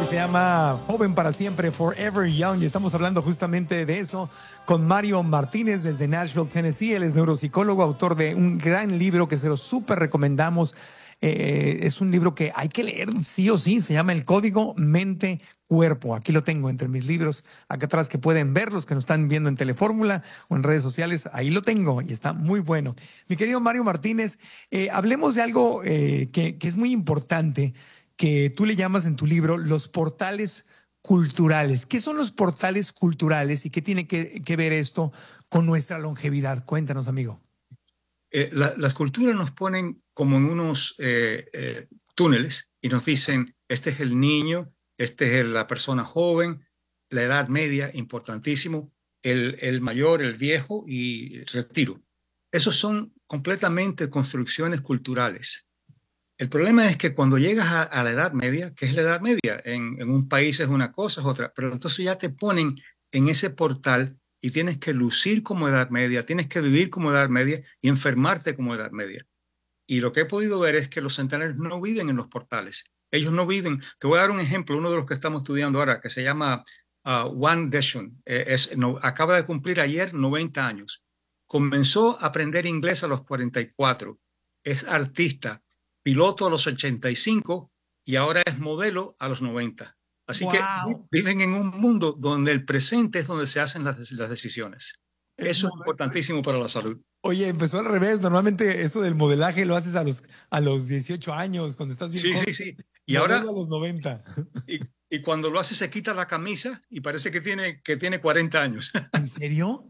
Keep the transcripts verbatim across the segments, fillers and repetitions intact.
que se llama Joven para Siempre, Forever Young, y estamos hablando justamente de eso con Mario Martínez desde Nashville, Tennessee. Él es neuropsicólogo, autor de un gran libro que se lo súper recomendamos. Eh, es un libro que hay que leer sí o sí, se llama El Código Mente Cuerpo. Aquí lo tengo entre mis libros, acá atrás, que pueden ver los que nos están viendo en Telefórmula o en redes sociales. Ahí lo tengo y está muy bueno. Mi querido Mario Martínez, eh, hablemos de algo eh, que, que es muy importante, que tú le llamas en tu libro los portales culturales. ¿Qué son los portales culturales y qué tiene que, que ver esto con nuestra longevidad? Cuéntanos, amigo. Eh, la- las culturas nos ponen como en unos eh, eh, túneles y nos dicen, este es el niño, este es la persona joven, la edad media, importantísimo, el, el mayor, el viejo y retiro. Esos son completamente construcciones culturales. El problema es que cuando llegas a, a la edad media, ¿qué es la edad media? En, en un país es una cosa, es otra, pero entonces ya te ponen en ese portal y tienes que lucir como edad media, tienes que vivir como edad media y enfermarte como edad media. Y lo que he podido ver es que los centenarios no viven en los portales. Ellos no viven. Te voy a dar un ejemplo, uno de los que estamos estudiando ahora, que se llama uh, Wang Deshun. Eh, es, no, acaba de cumplir ayer noventa años. Comenzó a aprender inglés a los cuarenta y cuatro. Es artista, piloto a los ochenta y cinco y ahora es modelo a los noventa. Así que vi- Wow. viven en un mundo donde el presente es donde se hacen las, las decisiones. Es Eso es mo- importantísimo para la salud. Oye, empezó al revés. Normalmente eso del modelaje lo haces a los, a los dieciocho años, cuando estás bien Sí, joven. sí, sí. Y Modelo ahora a los noventa. Y, y cuando lo hace se quita la camisa y parece que tiene, que tiene cuarenta años. ¿En serio?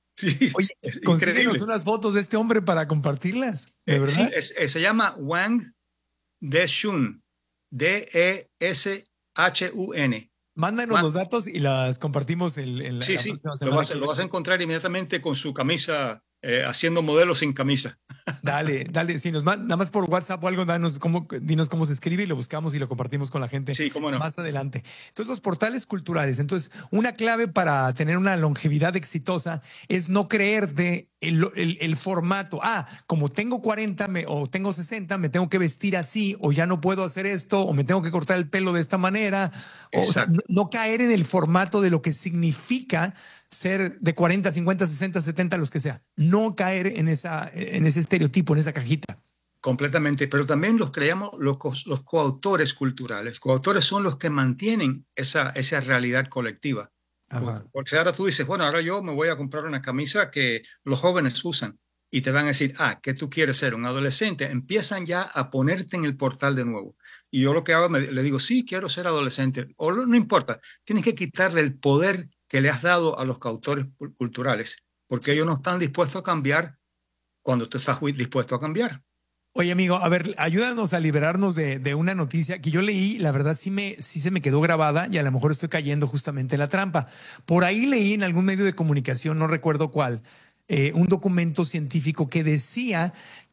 Sí, Oye, es consíguenos increíble. unas fotos de este hombre para compartirlas. ¿De Eh, sí, verdad? es- eh, se llama Wang Deshun. D E S H U N. Mándanos Wang. los datos y las compartimos el- en la, Sí, la sí, próxima lo semana vas, a- que lo vas a venga. encontrar inmediatamente con su camisa, eh, haciendo modelos sin camisa. Dale, dale, si nos man- nada más por WhatsApp o algo, danos cómo, dinos cómo se escribe y lo buscamos y lo compartimos con la gente Sí, cómo no. más adelante. Entonces, los portales culturales. Entonces, una clave para tener una longevidad exitosa es no creer de el, el- el formato. Ah, como tengo cuarenta me- o tengo sesenta, me tengo que vestir así, o ya no puedo hacer esto, o me tengo que cortar el pelo de esta manera. O, o sea, no, Exacto. no caer en el formato de lo que significa ser de cuarenta, cincuenta, sesenta, setenta, los que sea. No caer en, esa, en ese estereotipo, en esa cajita. Completamente, pero también los que le llamamos los, co- los coautores culturales. Coautores son los que mantienen esa, esa realidad colectiva. Porque, Ajá. porque ahora tú dices, bueno, ahora yo me voy a comprar una camisa que los jóvenes usan y te van a decir, ah, ¿qué tú quieres ser? Un adolescente. Empiezan ya a ponerte en el portal de nuevo. Y yo lo que hago, me- le digo, sí, quiero ser adolescente. O no, no importa, tienes que quitarle el poder que le has dado a los coautores cu- culturales, porque Sí. ellos no están dispuestos a cambiar cuando tú estás dispuesto a cambiar. Oye, amigo, a ver, ayúdanos a liberarnos de, de una noticia que yo leí, la verdad sí, me, sí se me quedó grabada y a lo mejor estoy cayendo justamente en la trampa. Por ahí leí en algún medio de comunicación, no recuerdo cuál, eh, un documento científico que decía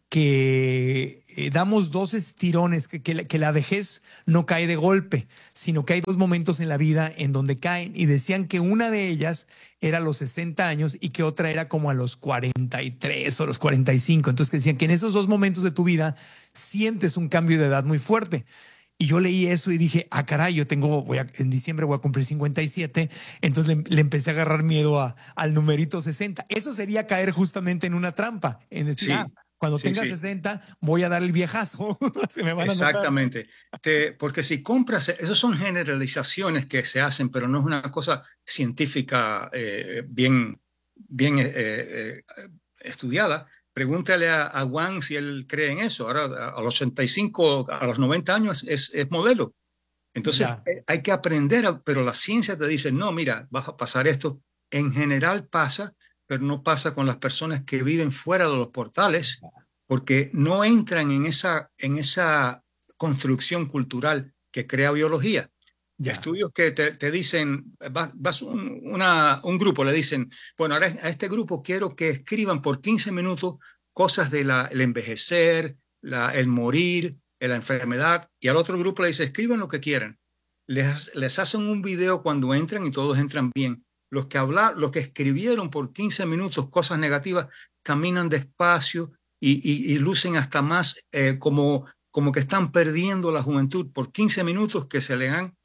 que eh, damos dos estirones, que, que la, que la vejez no cae de golpe, sino que hay dos momentos en la vida en donde caen, y decían que una de ellas era a los sesenta años y que otra era como a los cuarenta y tres o los cuarenta y cinco. Entonces que decían que en esos dos momentos de tu vida sientes un cambio de edad muy fuerte. Y yo leí eso y dije, ah, caray, yo tengo, voy a, en diciembre voy a cumplir cincuenta y siete. Entonces le, le empecé a agarrar miedo a, al numerito sesenta. Eso sería caer justamente en una trampa, en decir, ah, Sí, cuando sí, tenga sí. sesenta voy a dar el viejazo, se me van a notar. Exactamente. Te- porque si compras, esas son generalizaciones que se hacen, pero no es una cosa científica eh, bien, bien eh, eh, estudiada. Pregúntale a, a Wang si él cree en eso. Ahora, a, a los ochenta y cinco, a los noventa años es, es modelo. Entonces, Ya. eh, hay que aprender, a- pero la ciencia te dice, no, mira, vas a pasar esto. En general pasa, pero no pasa con las personas que viven fuera de los portales, porque no entran en esa, en esa construcción cultural que crea biología. Ya. Estudios que te, te dicen, vas, vas un, una- un grupo, le dicen, bueno, ahora a este grupo quiero que escriban por quince minutos cosas del envejecer, la, el morir, la enfermedad, y al otro grupo le dice, escriban lo que quieran. Les, les hacen un video cuando entran y todos entran bien. Los que hablar, los que escribieron por quince minutos cosas negativas caminan despacio y, y, y lucen hasta más eh, como, como que están perdiendo la juventud por quince minutos que se le han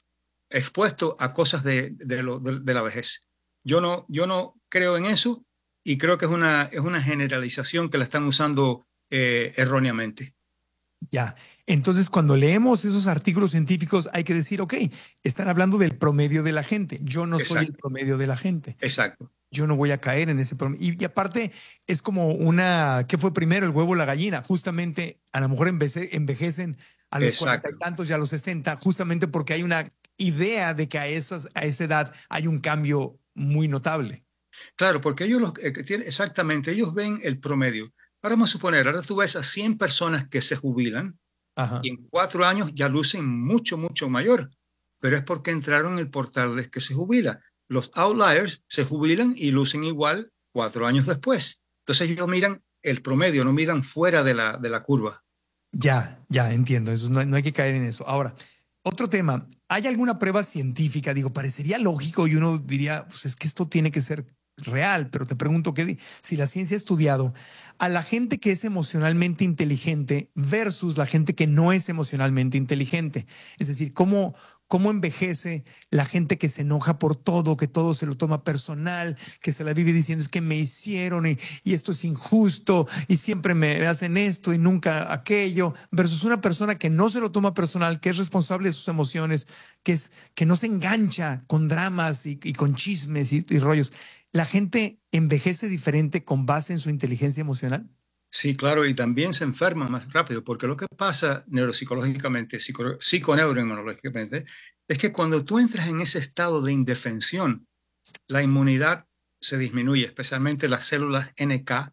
expuesto a cosas de, de, lo, de, de la vejez. Yo no, yo no creo en eso y creo que es una, es una generalización que la están usando eh, erróneamente. Ya. Entonces, cuando leemos esos artículos científicos, hay que decir, ok, están hablando del promedio de la gente. Yo no soy el Exacto, promedio de la gente. exacto. Yo no voy a caer en ese promedio. Y, y aparte, es como una, ¿qué fue primero, el huevo o la gallina? Justamente, a lo mejor envece- envejecen a los cuarenta y Exacto. tantos y a los sesenta, justamente porque hay una idea de que a, esas, a esa edad hay un cambio muy notable. Claro, porque ellos los, eh, que tienen, exactamente, ellos ven el promedio. Ahora vamos a suponer, ahora tú ves a cien personas que se jubilan y Ajá. en cuatro años ya lucen mucho, mucho mayor, pero es porque entraron en el portal de que se jubila. Los outliers se jubilan y lucen igual cuatro años después. Entonces ellos miran el promedio, no miran fuera de la, de la curva. Ya, ya entiendo. Eso no, no hay que caer en eso. Ahora, otro tema. ¿Hay alguna prueba científica? Digo, parecería lógico y uno diría, pues es que esto tiene que ser real, pero te pregunto ¿qué di- si la ciencia ha estudiado a la gente que es emocionalmente inteligente versus la gente que no es emocionalmente inteligente. Es decir, cómo, cómo envejece la gente que se enoja por todo, que todo se lo toma personal, que se la vive diciendo es que me hicieron y, y esto es injusto y siempre me hacen esto y nunca aquello, versus una persona que no se lo toma personal, que es responsable de sus emociones, que, es, que no se engancha con dramas y, y con chismes y, y rollos. ¿La gente envejece diferente con base en su inteligencia emocional? Sí, claro, y también se enferman más rápido, porque lo que pasa neuropsicológicamente, psico, psiconeuroinmunológicamente, es que cuando tú entras en ese estado de indefensión, la inmunidad se disminuye, especialmente las células N K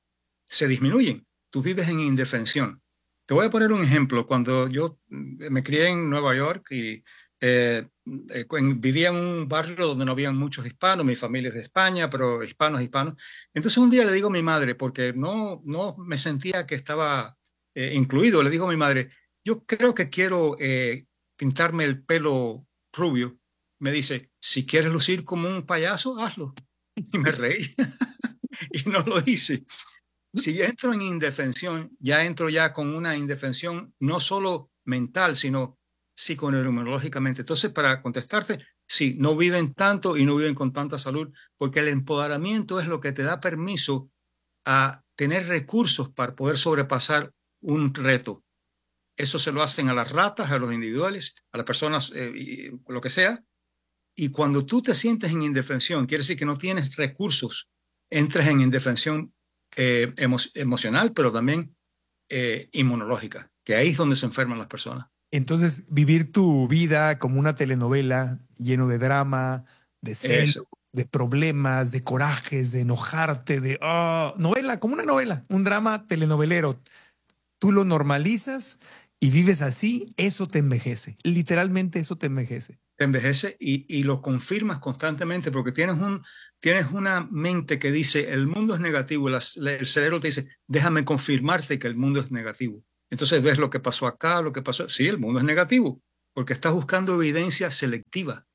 se disminuyen. Tú vives en indefensión. Te voy a poner un ejemplo. Cuando yo mm, me crié en Nueva York y eh, eh, en- vivía en un barrio donde no había muchos hispanos, mi familia es de España, pero hispanos, hispanos. Entonces un día le digo a mi madre, porque no, no me sentía que estaba eh, incluido, le digo a mi madre, yo creo que quiero eh, pintarme el pelo rubio. Me dice, si quieres lucir como un payaso, hazlo. Y me reí y no lo hice. Si entro en indefensión, ya entro ya con una indefensión no solo mental, sino psiconeuroinmunológicamente. Entonces, para contestarte, sí, no viven tanto y no viven con tanta salud, porque el empoderamiento es lo que te da permiso a tener recursos para poder sobrepasar un reto. Eso se lo hacen a las ratas, a los individuales, a las personas, eh, y, lo que sea. Y cuando tú te sientes en indefensión, quiere decir que no tienes recursos, entras en indefensión eh, emo emocional, pero también eh, inmunológica, que ahí es donde se enferman las personas. Entonces, vivir tu vida como una telenovela lleno de drama, de celos, Eso. de problemas, de corajes, de enojarte, de oh, novela, como una novela, un drama telenovelero. Tú lo normalizas y vives así, eso te envejece. Literalmente eso te envejece. Te envejece y, y lo confirmas constantemente porque tienes, un, tienes una mente que dice el mundo es negativo, las, el cerebro te dice déjame confirmarte que el mundo es negativo. Entonces ves lo que pasó acá, lo que pasó. Sí, el mundo es negativo porque estás buscando evidencia selectiva.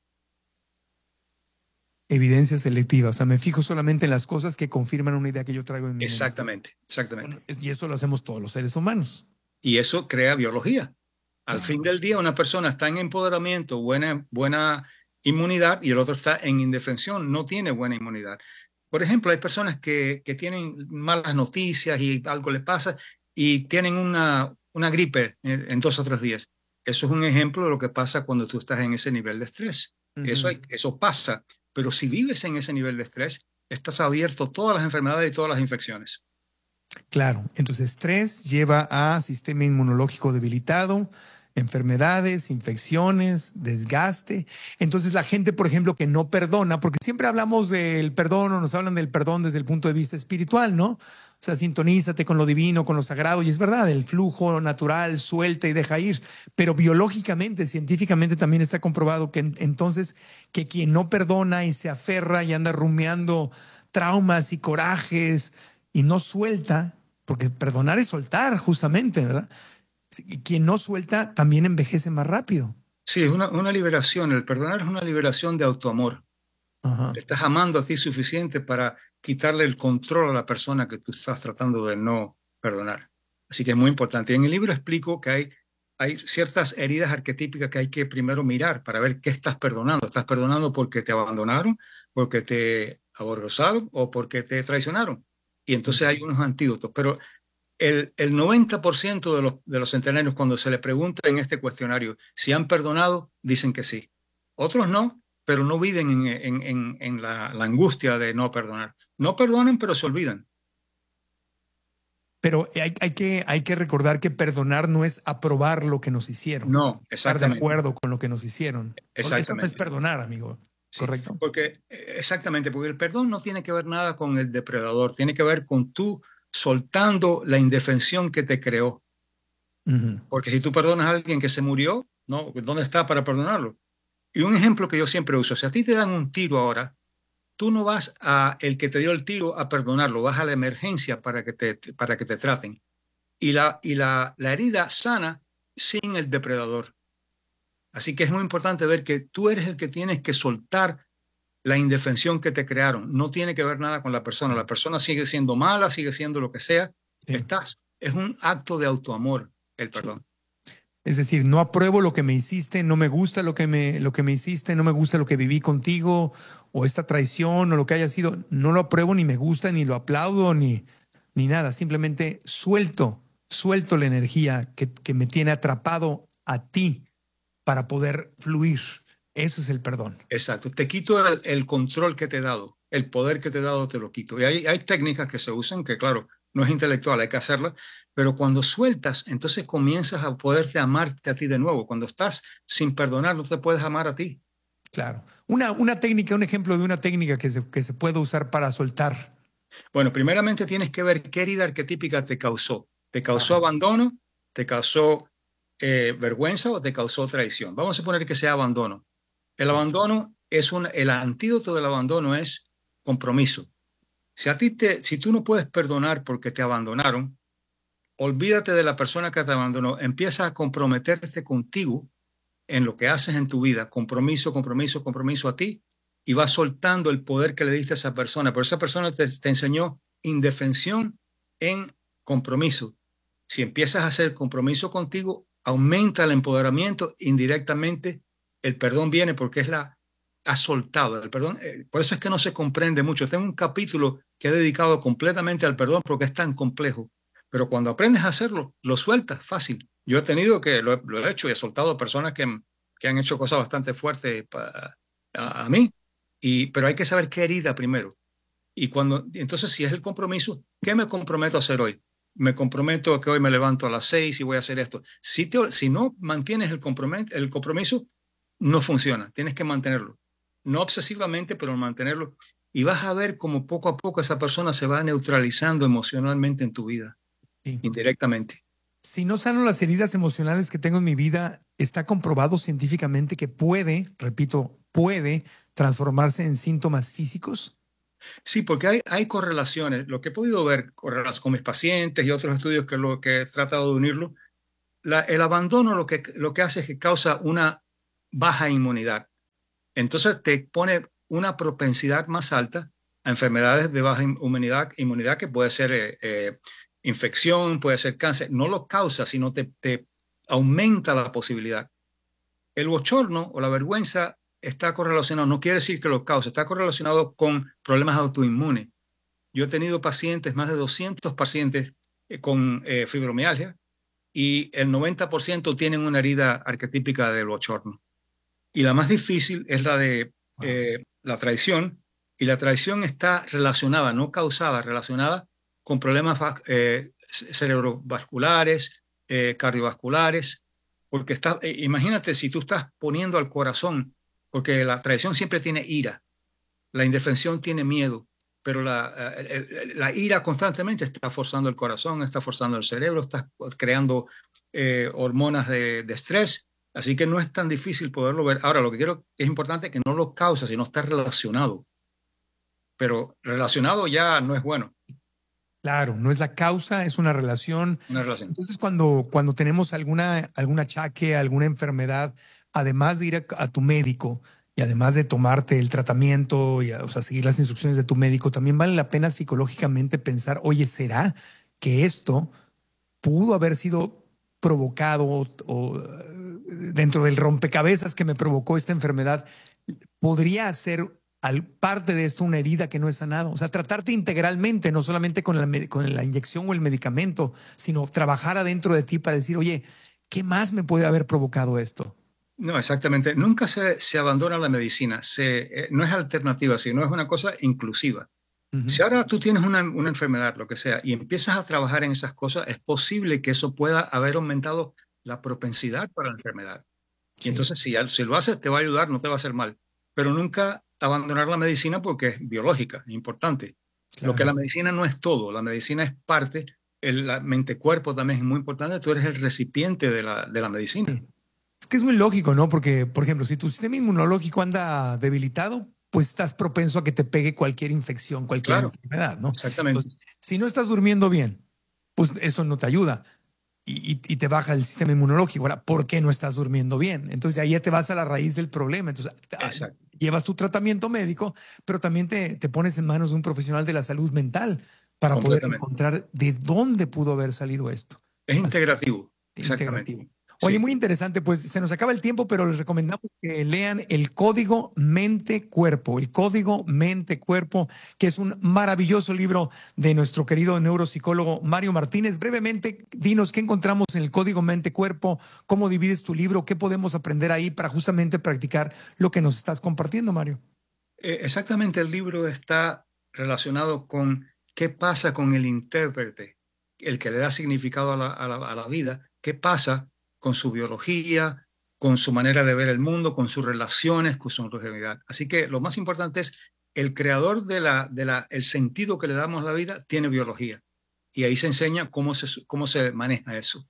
Evidencia selectiva, o sea, me fijo solamente en las cosas que confirman una idea que yo traigo en mi mente. Exactamente, exactamente. Bueno, y eso lo hacemos todos los seres humanos. Y eso crea biología. Al fin Claro. del día, una persona está en empoderamiento, buena, buena inmunidad, y el otro está en indefensión, no tiene buena inmunidad. Por ejemplo, hay personas que, que tienen malas noticias y algo les pasa y tienen una, una gripe en, en dos o tres días. Eso es un ejemplo de lo que pasa cuando tú estás en ese nivel de estrés. Eso, Ujú. hay- eso pasa, pero si vives en ese nivel de estrés, estás abierto a todas las enfermedades y todas las infecciones. Claro, entonces estrés lleva a sistema inmunológico debilitado, enfermedades, infecciones, desgaste. Entonces la gente, por ejemplo, que no perdona, porque siempre hablamos del perdón o nos hablan del perdón desde el punto de vista espiritual, ¿no? O sea, sintonízate con lo divino, con lo sagrado, y es verdad, el flujo natural suelta y deja ir, pero biológicamente, científicamente también está comprobado que en- entonces que quien no perdona y se aferra y anda rumiando traumas y corajes y no suelta, porque perdonar es soltar justamente, ¿verdad? Si- Quien no suelta también envejece más rápido. Sí, es una, una liberación. El perdonar es una liberación de autoamor. Ajá. Te estás amando a ti suficiente para quitarle el control a la persona que tú estás tratando de no perdonar. Así que es muy importante. Y en el libro explico que hay hay ciertas heridas arquetípicas que hay que primero mirar para ver qué estás perdonando. ¿Estás perdonando porque te abandonaron, porque te aborrezaron o porque te traicionaron? Y entonces hay unos antídotos. Pero el, el noventa por ciento de los, de los centenarios, cuando se les pregunta en este cuestionario si han perdonado, dicen que sí. Otros no, pero no viven en, en, en, en la, la angustia de no perdonar. No perdonan, pero se olvidan. Pero hay, hay que, hay que recordar que perdonar no es aprobar lo que nos hicieron, No, estar de exactamente, acuerdo con lo que nos hicieron. Eso no es exactamente. perdonar, amigo. Sí, ¿Correcto? porque eh, exactamente, porque el perdón no tiene que ver nada con el depredador, tiene que ver con tú soltando la indefensión que te creó. Ujú. Porque si tú perdonas a alguien que se murió, ¿no? ¿Dónde está para perdonarlo? Y un ejemplo que yo siempre uso, si a ti te dan un tiro ahora, tú no vas a el que te dio el tiro a perdonarlo, vas a la emergencia para que te, para que te traten. Y la, y la, la herida sana sin el depredador. Así que es muy importante ver que tú eres el que tienes que soltar la indefensión que te crearon. No tiene que ver nada con la persona. La persona sigue siendo mala, sigue siendo lo que sea. Sí, Estás, es un acto de autoamor, el sí. perdón. Es decir, no apruebo lo que me hiciste, no me gusta lo que me, lo que me hiciste, no me gusta lo que viví contigo, o esta traición, o lo que haya sido. No lo apruebo, ni me gusta, ni lo aplaudo, ni, ni nada. Simplemente suelto, suelto la energía que, que me tiene atrapado a ti para poder fluir. Eso es el perdón. Exacto. Te quito el, el control que te he dado, el poder que te he dado, te lo quito. Y hay, hay técnicas que se usan que, claro, no es intelectual, hay que hacerlas, pero cuando sueltas, entonces comienzas a poderte amarte a ti de nuevo. Cuando estás sin perdonar, no te puedes amar a ti. Claro. Una, una técnica, un ejemplo de una técnica que se, que se puede usar para soltar. Bueno, primeramente tienes que ver qué herida arquetípica te causó. ¿Te causó Ajá. abandono? ¿Te causó eh, vergüenza o te causó traición? Vamos a suponer que sea abandono. El Sí. abandono es un, el antídoto del abandono es compromiso. Si a ti te, si tú no puedes perdonar porque te abandonaron, olvídate de la persona que te abandonó. Empieza a comprometerte contigo en lo que haces en tu vida. Compromiso, compromiso, compromiso a ti y vas soltando el poder que le diste a esa persona. Pero esa persona te, te enseñó indefensión en compromiso. Si empiezas a hacer compromiso contigo, aumenta el empoderamiento indirectamente. El perdón viene porque es la ha soltado el perdón. Eh, por eso es que no se comprende mucho. Tengo un capítulo que he dedicado completamente al perdón porque es tan complejo. Pero cuando aprendes a hacerlo, lo sueltas fácil. Yo he tenido que, lo, lo he hecho y he soltado a personas que, que han hecho cosas bastante fuertes pa, a, a, mí. Y, pero hay que saber qué herida primero. Y cuando, entonces, si es el compromiso, ¿qué me comprometo a hacer hoy? Me comprometo a que hoy me levanto a las seis y voy a hacer esto. Si, te, si no mantienes el, el compromiso, no funciona. Tienes que mantenerlo. No obsesivamente, pero mantenerlo. Y vas a ver cómo poco a poco esa persona se va neutralizando emocionalmente en tu vida, Sí. indirectamente. Si no sano las heridas emocionales que tengo en mi vida, está comprobado científicamente que puede, repito, puede transformarse en síntomas físicos. Sí, porque hay, hay correlaciones. Lo que he podido ver con mis pacientes y otros estudios que, lo, que he tratado de unirlo, la, el abandono lo que, lo que hace es que causa una baja inmunidad. Entonces te pone una propensidad más alta a enfermedades de baja inmunidad, inmunidad que puede ser eh, eh, infección, puede ser cáncer. No lo causa, sino te, te aumenta la posibilidad. El bochorno o la vergüenza está correlacionado, no quiere decir que lo cause, está correlacionado con problemas autoinmunes. Yo he tenido pacientes, más de doscientos pacientes eh, con eh, fibromialgia y el noventa por ciento tienen una herida arquetípica del bochorno. Y la más difícil es la de Wow. eh, la traición. Y la traición está relacionada, no causada, relacionada con problemas eh, cerebrovasculares, eh, cardiovasculares. Porque está, eh, imagínate si tú estás poniendo al corazón, porque la traición siempre tiene ira, la indefensión tiene miedo, pero la, eh, la ira constantemente está forzando el corazón, está forzando el cerebro, está creando eh, hormonas de, de estrés. Así que no es tan difícil poderlo ver. Ahora, lo que quiero que es importante es que no lo causa, sino está relacionado. Pero relacionado ya no es bueno. Claro, no es la causa, es una relación. Una relación. Entonces, cuando, cuando tenemos alguna, algún achaque, alguna enfermedad, además de ir a, a tu médico y además de tomarte el tratamiento y, a- o sea, seguir las instrucciones de tu médico, también vale la pena psicológicamente pensar, oye, ¿será que esto pudo haber sido provocado o, o dentro del rompecabezas que me provocó esta enfermedad, podría ser al parte de esto una herida que no es sanado? O sea, tratarte integralmente, no solamente con la, con la inyección o el medicamento, sino trabajar adentro de ti para decir, oye, ¿qué más me puede haber provocado esto? No, exactamente. Nunca se, se abandona la medicina. Se, eh, no es alternativa, sino es una cosa inclusiva. Uh-huh. Si ahora tú tienes una, una enfermedad, lo que sea, y empiezas a trabajar en esas cosas, es posible que eso pueda haber aumentado la propensidad para la enfermedad. Sí. Y entonces, si, si lo haces, te va a ayudar, no te va a hacer mal. Pero nunca abandonar la medicina porque es biológica, es importante. Claro. Lo que la medicina no es todo, la medicina es parte, el la mente-cuerpo también es muy importante, tú eres el recipiente de la, de la medicina. Sí. Es que es muy lógico, ¿no? Porque, por ejemplo, si tu sistema inmunológico anda debilitado, pues estás propenso a que te pegue cualquier infección, cualquier claro, enfermedad, ¿no? Exactamente. Entonces, si no estás durmiendo bien, pues eso no te ayuda y, y, y te baja el sistema inmunológico. Ahora, ¿por qué no estás durmiendo bien? Entonces ahí ya te vas a la raíz del problema. Entonces, Exacto. llevas tu tratamiento médico, pero también te, te pones en manos de un profesional de la salud mental para poder encontrar de dónde pudo haber salido esto. Es integrativo. Así, exactamente. Integrativo. Oye, sí. Muy interesante, pues se nos acaba el tiempo, pero les recomendamos que lean el Código Mente-Cuerpo, el Código Mente-Cuerpo, que es un maravilloso libro de nuestro querido neuropsicólogo Mario Martínez. Brevemente, dinos qué encontramos en el Código Mente-Cuerpo, cómo divides tu libro, qué podemos aprender ahí para justamente practicar lo que nos estás compartiendo, Mario. Eh, exactamente, el libro está relacionado con qué pasa con el intérprete, el que le da significado a la, a la, a la vida, qué pasa con su biología, con su manera de ver el mundo, con sus relaciones, con su longevidad. Así que lo más importante es el creador de la, de la, el sentido que le damos a la vida tiene biología. Y ahí se enseña cómo se, cómo se maneja eso.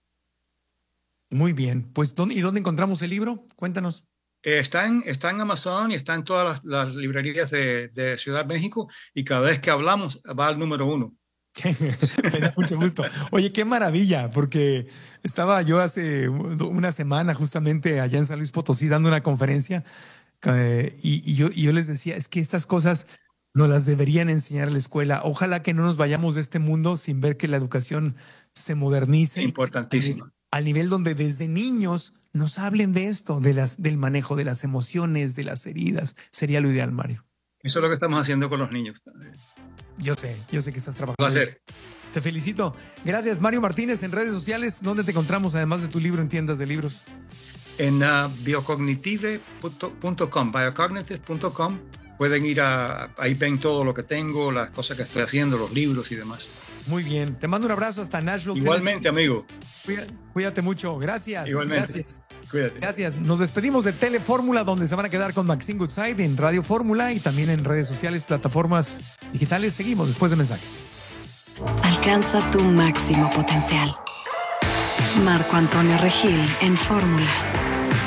Muy bien. Pues, ¿dónde, ¿y dónde encontramos el libro? Cuéntanos. Eh, está, en, está en Amazon y está en todas las, las librerías de, de Ciudad de México y cada vez que hablamos va al número uno. Me da mucho gusto. Oye, qué maravilla, porque estaba yo hace una semana justamente allá en San Luis Potosí dando una conferencia eh, y, y, yo, y yo les decía, es que estas cosas nos las deberían enseñar a la escuela. Ojalá que no nos vayamos de este mundo sin ver que la educación se modernice. Importantísimo. Al nivel donde desde niños nos hablen de esto, de las, del manejo de las emociones, de las heridas. Sería lo ideal, Mario. Eso es lo que estamos haciendo con los niños. Yo sé, yo sé que estás trabajando. Un placer. Te felicito. Gracias, Mario Martínez. En redes sociales, ¿dónde te encontramos además de tu libro en tiendas de libros? En uh, biocognitive punto com, biocognitive punto com. Pueden ir a, ahí ven todo lo que tengo, las cosas que estoy haciendo, los libros y demás. Muy bien. Te mando un abrazo hasta Nashville. Igualmente, amigo. Cuídate, cuídate mucho. Gracias. Igualmente. Gracias. Cuídate. Gracias. Nos despedimos de Telefórmula, donde se van a quedar con Maxine Goodside en Radio Fórmula y también en redes sociales, plataformas digitales. Seguimos después de mensajes. Alcanza tu máximo potencial. Marco Antonio Regil en Fórmula.